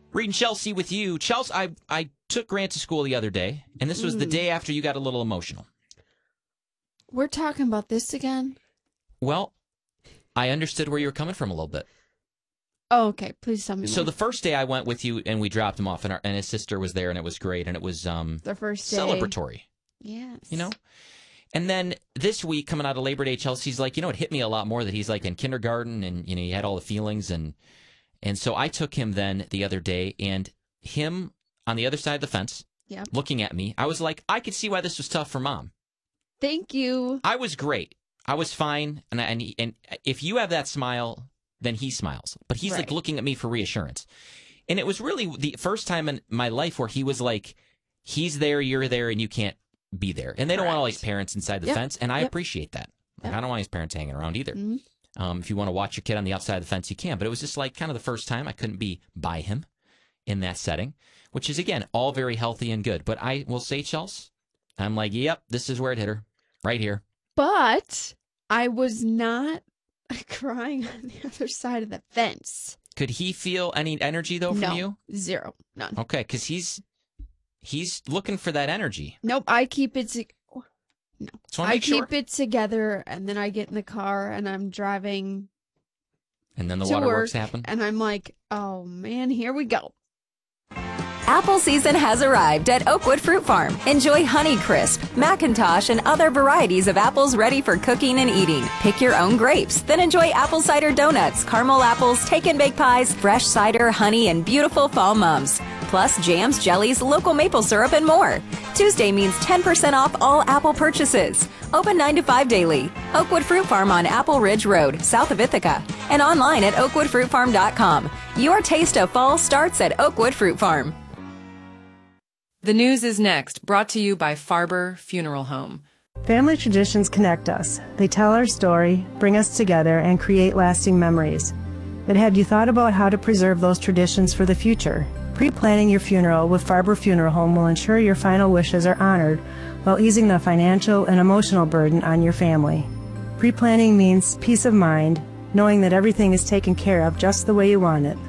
Reading Chelsea with you. Chelsea, I took Grant to school the other day, and this was the day after you got a little emotional. We're talking about this again? Well, I understood where you were coming from a little bit. Oh, okay. Please tell me more. So the first day I went with you, and we dropped him off, and his sister was there, and it was great, and it was the first day. Celebratory. Yes. You know? And then this week, coming out of Labor Day, Chelsea's like, it hit me a lot more that he's like in kindergarten, and he had all the feelings, and so I took him then the other day, and him on the other side of the fence, looking at me, I was like, I could see why this was tough for Mom. Thank you. I was great. I was fine, and if you have that smile, then he smiles. But he's like looking at me for reassurance. And it was really the first time in my life where he was like, he's there, you're there, and you can't be there. And they don't want all his parents inside the fence, and I appreciate that. Like, I don't want his parents hanging around either. Mm-hmm. If you want to watch your kid on the outside of the fence, you can. But it was just like kind of the first time I couldn't be by him in that setting, which is, again, all very healthy and good. But I will say, Chelsea, I'm like, yep, this is where it hit her, right here. But I was not crying on the other side of the fence. Could he feel any energy, though, from you? Zero. None. Okay, because he's looking for that energy. Nope, I keep it... No. Keep it together, and then I get in the car, and I'm driving and then the to waterworks work, happen. And I'm like, oh, man, here we go. Apple season has arrived at Oakwood Fruit Farm. Enjoy Honeycrisp, McIntosh, and other varieties of apples ready for cooking and eating. Pick your own grapes, then enjoy apple cider donuts, caramel apples, take-and-bake pies, fresh cider, honey, and beautiful fall mums. Plus jams, jellies, local maple syrup, and more. Tuesday means 10% off all Apple purchases. Open 9 to 5 daily. Oakwood Fruit Farm on Apple Ridge Road, south of Ithaca. And online at oakwoodfruitfarm.com. Your taste of fall starts at Oakwood Fruit Farm. The news is next, brought to you by Farber Funeral Home. Family traditions connect us. They tell our story, bring us together, and create lasting memories. But have you thought about how to preserve those traditions for the future? Pre-planning your funeral with Farber Funeral Home will ensure your final wishes are honored while easing the financial and emotional burden on your family. Pre-planning means peace of mind, knowing that everything is taken care of just the way you want it.